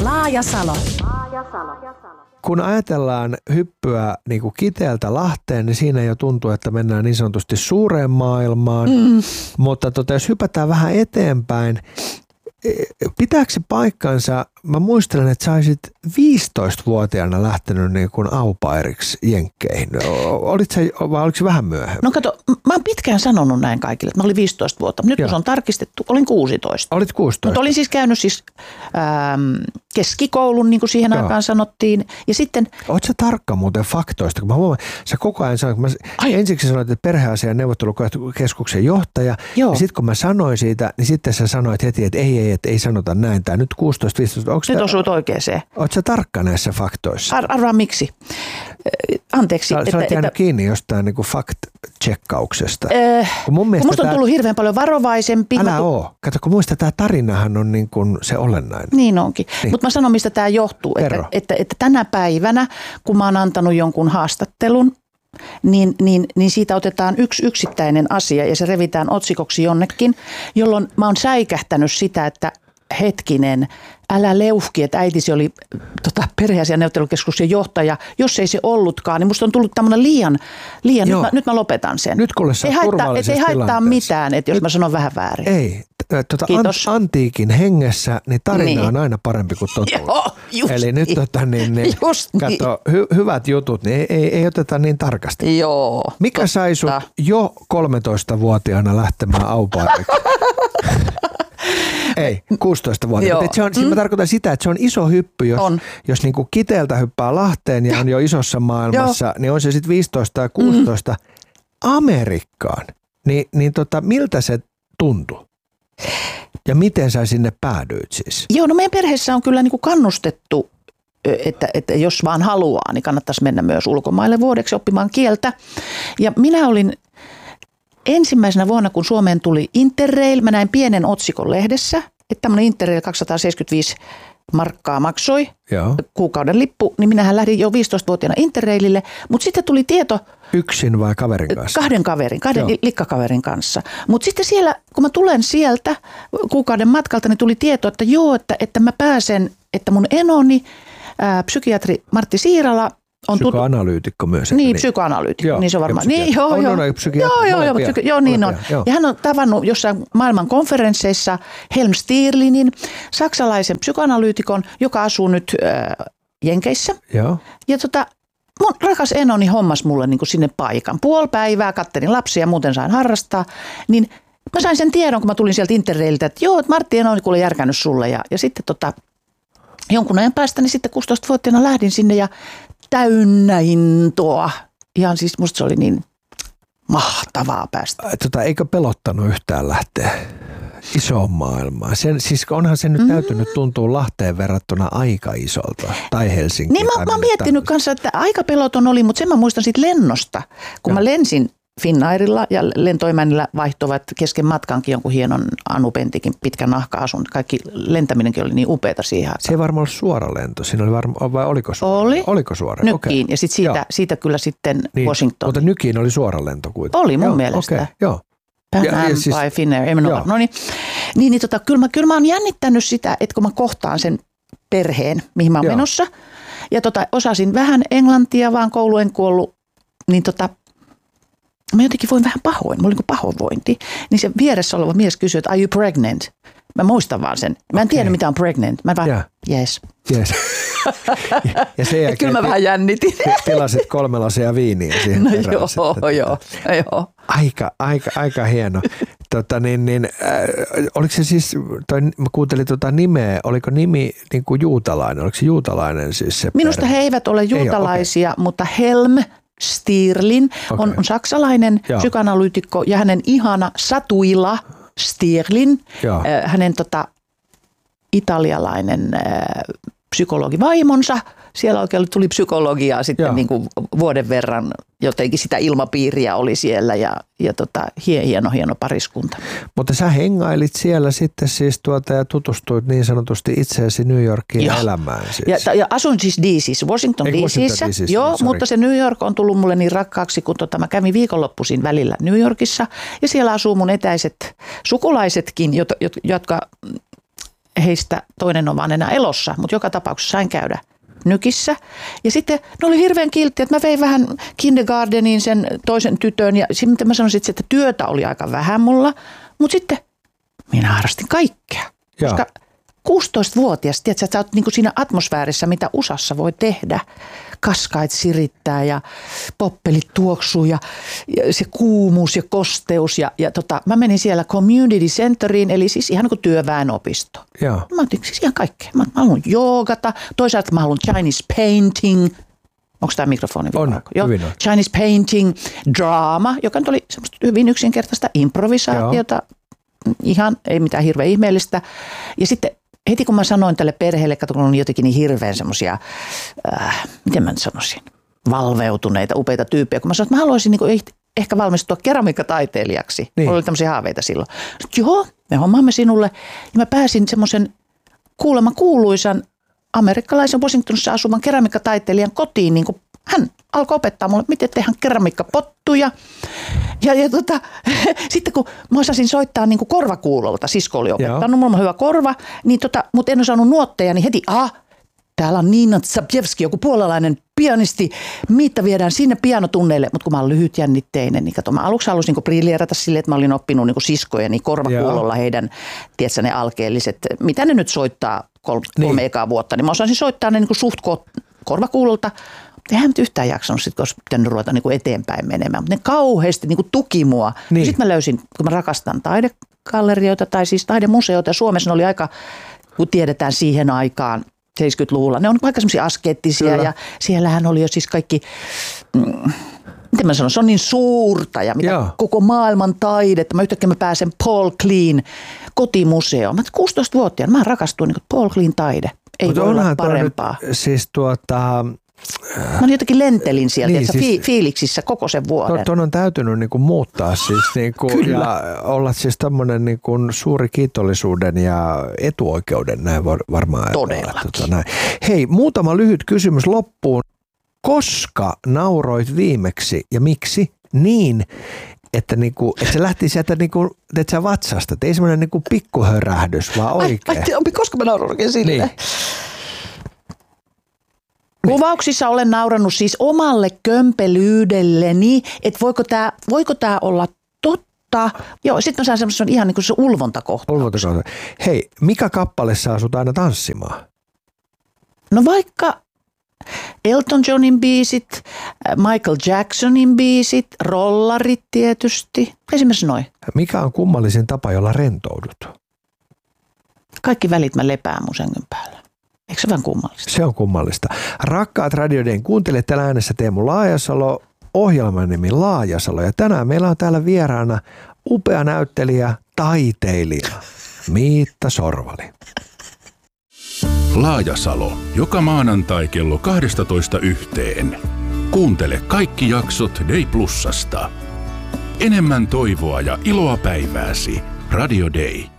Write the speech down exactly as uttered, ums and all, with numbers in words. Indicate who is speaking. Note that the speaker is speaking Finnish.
Speaker 1: Laajasalo.
Speaker 2: Kun ajatellaan hyppyä niin kuin Kiteeltä Lahteen, niin siinä jo tuntuu, että mennään niin sanotusti suureen maailmaan. Mm. Mutta tota, jos hypätään vähän eteenpäin, pitääkö se paikkansa? Mä muistelen, että sä olisit viisitoistavuotiaana lähtenyt niin kuin au pairiksi Jenkkeihin. Olit sä, vai oliko se vähän myöhemmin?
Speaker 3: No kato, mä oon pitkään sanonut näin kaikille, että mä olin viisitoista vuotta. Nyt Joo. kun se on tarkistettu, olin kuusitoista.
Speaker 2: Olit kuusitoista.
Speaker 3: Mutta olin siis käynyt siis ähm, keskikoulun, niin kuin siihen Joo. aikaan sanottiin. Ja sitten...
Speaker 2: Oletko sä tarkka muuten faktoista? Kun mä huomaan, sä koko ajan sanoit, mä ensiksi sanoit, että perheasian neuvottelukeskuksen johtaja. Joo. Ja sitten kun mä sanoin siitä, niin sitten sä sanoit heti, että ei, ei, että ei sanota näin. Tää nyt kuusitoista viisitoista.
Speaker 3: Nyt osuit oikeeseen.
Speaker 2: Oletko sä tarkka näissä faktoissa?
Speaker 3: Ar- arvaa miksi. Anteeksi.
Speaker 2: Sä,
Speaker 3: että,
Speaker 2: sä olet jäänyt
Speaker 3: että,
Speaker 2: kiinni jostain niin kuin fact-checkauksesta.
Speaker 3: Äh, kun mun mielestä kun musta on tullut tää, hirveän paljon varovaisempi.
Speaker 2: Älä
Speaker 3: mä,
Speaker 2: oo. Kato, kun muista tämä tarinahan on niin kuin se olennainen.
Speaker 3: Niin onkin. Niin. Mutta mä sanon, mistä tämä johtuu. Että, että, että tänä päivänä, kun mä oon antanut jonkun haastattelun, Niin, niin, niin siitä otetaan yksi yksittäinen asia ja se revitään otsikoksi jonnekin, jolloin mä oon säikähtänyt sitä, että hetkinen, älä leuhki, että äitisi oli tota, perheasian neuvottelukeskuksen johtaja. Jos ei se ollutkaan, niin musta on tullut tämmöinen liian, liian nyt, mä, nyt mä lopetan sen.
Speaker 2: Nyt kuule sä
Speaker 3: ei haittaa,
Speaker 2: et
Speaker 3: ei haittaa mitään, että jos nyt, mä sanon vähän väärin.
Speaker 2: Ei, tuota, an, antiikin hengessä, niin tarina niin. on aina parempi kuin totuus.
Speaker 3: Joo, just
Speaker 2: Eli nyt
Speaker 3: niin.
Speaker 2: tota, niin, niin,
Speaker 3: just
Speaker 2: kato, hy, hyvät jutut, niin ei, ei, ei oteta niin tarkasti.
Speaker 3: Joo.
Speaker 2: Mikä totta. sai sut jo kolmetoistavuotiaana lähtemään au pairiksi? Ei, kuusitoistavuotiaana. Se on, siis mm. Mä tarkoitan sitä, että se on iso hyppy, jos, jos niin kuin Kiteeltä hyppää Lahteen ja on jo isossa maailmassa, Joo. niin on se sitten viisitoista tai kuusitoista mm. Amerikkaan. Ni, niin tota, miltä se tuntui? Ja miten sä sinne päädyit siis?
Speaker 3: Joo, no meidän perheessä on kyllä niin kuin kannustettu, että, että jos vaan haluaa, niin kannattaisi mennä myös ulkomaille vuodeksi oppimaan kieltä. Ja minä olin... Ensimmäisenä vuonna, kun Suomeen tuli Interrail, mä näin pienen otsikon lehdessä, että tämmöinen Interrail kaksisataaseitsemänkymmentäviisi markkaa maksoi Joo. kuukauden lippu, niin minähän lähdin jo viisitoistavuotiaana Interrailille, mutta sitten tuli tieto...
Speaker 2: Yksin vai kaverin kanssa?
Speaker 3: Kahden kaverin, kahden Joo. likkakaverin kanssa. Mutta sitten siellä, kun mä tulen sieltä kuukauden matkalta, niin tuli tieto, että joo, että, että mä pääsen, että mun enoni, ää, psykiatri Martti Siirala, on
Speaker 2: psykoanalyytikko myös.
Speaker 3: Niin,
Speaker 2: niin,
Speaker 3: psykoanalyytikko,
Speaker 2: joo,
Speaker 3: niin se on varmaan.
Speaker 2: Niin,
Speaker 3: joo,
Speaker 2: on,
Speaker 3: joo.
Speaker 2: On, on,
Speaker 3: joo, joo, joo, psyki- joo, niin on. Joo. Ja hän on tavannut jossain maailman konferensseissa Helm Stirlinin, saksalaisen psykoanalyytikon, joka asuu nyt äh, Jenkeissä.
Speaker 2: Joo.
Speaker 3: Ja tota, mun rakas enoni hommas mulle niin kuin sinne paikan. Puoli päivää kattelin lapsia ja muuten sain harrastaa. Niin mä sain sen tiedon, kun mä tulin sieltä Interraililtä, että joo, että Martti enoni kuule järkännyt sulle. Ja, ja sitten tota, jonkun ajan päästä, niin sitten kuusitoistavuotiaana lähdin sinne ja täynnä intoa. Ihan siis musta se oli niin mahtavaa päästä.
Speaker 2: Tota, eikö pelottanut yhtään lähteä isoon maailmaan? Sen, siis onhan se nyt mm. täytynyt tuntua Lahteen verrattuna aika isolta tai Helsinkiin.
Speaker 3: Niin mä, mä oon miettinyt kanssa, että aika peloton oli, mutta sen mä muistan siitä lennosta. Kun Joo. mä lensin Finnairilla ja lentoimännillä vaihtoivat kesken matkankin jonkun hienon Anu Pentikin pitkän nahka-asun. Kaikki lentäminenkin oli niin upeata siihen aikaan.
Speaker 2: Se ei varmaan ollut suora lento. Siinä oli varmaan, vai oliko suora?
Speaker 3: Oli.
Speaker 2: Oliko suora?
Speaker 3: Nykiin.
Speaker 2: Okay.
Speaker 3: Ja sitten siitä, siitä kyllä sitten
Speaker 2: niin,
Speaker 3: Washington.
Speaker 2: Mutta Nykiin oli suora lento kuitenkin.
Speaker 3: Oli mun
Speaker 2: joo,
Speaker 3: mielestä.
Speaker 2: Okay, joo.
Speaker 3: Pan Am siis, by Finnair. En minä no niin, niin, niin tota, kyllä, mä, kyllä mä oon jännittänyt sitä, että kun mä kohtaan sen perheen, mihin mä oon joo. menossa. Ja tota, osasin vähän englantia, vaan koulu en kuollut. Niin tota... Mä jotenkin voin vähän pahoin, mulla oli niin pahoinvointi. Niin se vieressä oleva mies kysyi, että are you pregnant? Mä muistan vaan sen. Mä en okay. tiedä, mitä on pregnant. Mä vaan, yeah. yes.
Speaker 2: yes. ja, ja sen jälkeen
Speaker 3: kyllä mä vähän jännitin.
Speaker 2: Tilasit kolme lasia viiniä siihen.
Speaker 3: No joo, sitten. joo, joo.
Speaker 2: Aika, aika, aika hieno. Tota, niin, niin, äh, oliko se siis, toi, mä kuuntelin tuota nimeä, oliko nimi niin kuin juutalainen? Oliko se juutalainen siis se
Speaker 3: Minusta perhe? He eivät ole juutalaisia, ei, okay. mutta Helm Stirlin okay. on, on saksalainen Joo. psykoanalyytikko ja hänen ihana Satuila Stirlin, äh, hänen tota, italialainen äh, psykologivaimonsa. Siellä oikein tuli psykologiaa sitten niin kuin vuoden verran, jotenkin sitä ilmapiiriä oli siellä ja, ja tota, hieno, hieno pariskunta.
Speaker 2: Mutta sä hengailit siellä sitten siis tuota ja tutustuit niin sanotusti itseäsi New Yorkiin ja elämään. Siis.
Speaker 3: Ja, ja asun siis D C:ssä, Washington D C:ssä. Joo, niin, mutta se New York on tullut mulle niin rakkaaksi, kun tota, mä kävin viikonloppuisin välillä New Yorkissa ja siellä asuu mun etäiset sukulaisetkin, jotka heistä toinen on vaan enää elossa, mutta joka tapauksessa sain käydä Nykissä. Ja sitten ne oli hirveän kilttiä, että mä vein vähän kindergarteniin sen toisen tytön ja sitten mä sanoisin, että työtä oli aika vähän mulla, mutta sitten minä harrastin kaikkea.
Speaker 2: Joo.
Speaker 3: Koska kuusitoistavuotias, tiedätkö, että sä oot niin kuin siinä atmosfäärissä, mitä U S A:ssa voi tehdä. Kaskait sirittää ja poppelit tuoksuu ja, ja se kuumuus ja kosteus. Ja, ja tota, mä menin siellä community centeriin, eli siis ihan niin kuin työväenopisto.
Speaker 2: Joo.
Speaker 3: Mä otin siis ihan kaikkea. Mä, mä haluan joogata, toisaalta mä haluan Chinese painting. Onko tämä mikrofoni?
Speaker 2: On, hyvin on.
Speaker 3: Chinese painting, drama, joka nyt oli semmoista hyvin yksinkertaista improvisaatiota. Joo. Ihan, ei mitään hirveän ihmeellistä. Ja sitten heti kun mä sanoin tälle perheelle, kato kun on jotenkin niin hirveän semmoisia, äh, miten mä nyt sanoisin, valveutuneita, upeita tyyppejä. Kun mä sanoin, että mä haluaisin niin kuin ehkä valmistua keramiikkataiteilijaksi. Niin. Mulla oli tämmöisiä haaveita silloin. Sitten, joo, me hommaamme sinulle. Ja mä pääsin semmoisen kuulemma kuuluisan amerikkalaisen Washingtonissa asuvan keramiikkataiteilijan kotiin. Niin kuin hän alkoi opettaa mulle, miten tehdään keramiikkapottuja. Ja, ja tota, sitten kun mä osasin soittaa niin kuin korvakuulolta, sisko oli opettanut, mulla on hyvä korva, niin tota, mutta en osannut nuotteja, niin heti, ah, täällä on Nina Zabjevski, joku puolalainen pianisti, Miitta viedään sinne pianotunneille, mutta kun mä olen lyhytjännitteinen, niin kato, mä aluksi halusin niin briljeerata silleen, että mä olin oppinut niin siskojeni korvakuulolla Joo. heidän, tiedätkö, ne alkeelliset, mitä ne nyt soittaa kolme, niin. kolme ekaa vuotta, niin mä osasin soittaa ne niin kuin suht korvakuulolta. Eihän nyt yhtään jaksanut, sit, koska pitänyt ruveta niin kuin eteenpäin menemään, mutta ne kauheasti niin kuin tuki mua. Niin. Sitten mä löysin, kun mä rakastan taidegallerioita tai siis taidemuseoita, ja Suomessa ne oli aika, kun tiedetään siihen aikaan, seitsemänkymmentäluvulla, ne on aika semmoisia askeettisia Kyllä. ja siellähän oli jo siis kaikki, mm, miten mä sanon, se on niin suurta ja mitä Joo. koko maailman taidetta. Mä yhtäkkiä mä pääsen Paul Kleen kotimuseoon. Mä kuusitoistavuotiaana, mä rakastuin niin kuin Paul Kleen taide. Ei Mut voi olla parempaa.
Speaker 2: Nyt, siis tuota...
Speaker 3: Mä jotenkin lentelin sieltä, niin, että siis, fiiliksissä koko sen vuoden.
Speaker 2: Tuon on täytynyt niinku muuttaa siis niinku, ja olla siis tämmöinen niinku suuri kiitollisuuden ja etuoikeuden näin varmaan.
Speaker 3: Todellakin.
Speaker 2: Tota, näin. Hei, muutama lyhyt kysymys loppuun. Koska nauroit viimeksi ja miksi niin, että, niinku, että se lähti sieltä niinku, että sä vatsasta, että ei semmoinen niinku pikkuhörähdys, vaan oikein.
Speaker 3: Ai, ai, koska mä nauroin oikein silleen? Niin. Kuvauksissa olen naurannut siis omalle kömpelyydelleni, että voiko tämä voiko tää olla totta. Joo, sitten mä saan semmoisen ihan niin kuin se ulvontakohtaus.
Speaker 2: Ulvontakohtaus. Hei, mikä kappale saa sut aina tanssimaan?
Speaker 3: No vaikka Elton Johnin biisit, Michael Jacksonin biisit, rollarit tietysti. Esimerkiksi noin.
Speaker 2: Mikä on kummallisin tapa, jolla rentoudut?
Speaker 3: Kaikki välit mä lepään mun sängyn päällä. Eikö se vähän kummallista?
Speaker 2: Se on kummallista. Rakkaat Radio Dayn kuuntelijat, täällä äänessä Teemu Laajasalo, ohjelman nimi Laajasalo. Ja tänään meillä on täällä vieraana upea näyttelijä, taiteilija, Miitta Sorvali.
Speaker 1: Laajasalo, joka maanantai kello kaksitoista yhteen. Kuuntele kaikki jaksot Day Plusasta. Enemmän toivoa ja iloa päivääsi. Radio Day.